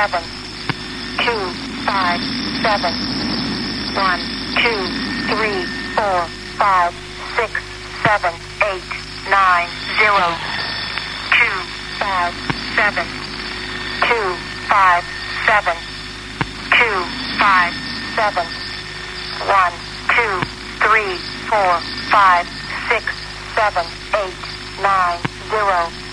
7, 2, 5, 7, 1, 2, 3, 4, 5, 6, 7, 8, 9, 0, 2, 5, 7, 2, 5, 7, 2, 5, 7, 1, 2, 3, 4, 5, 6, 7, 8, 9, 0.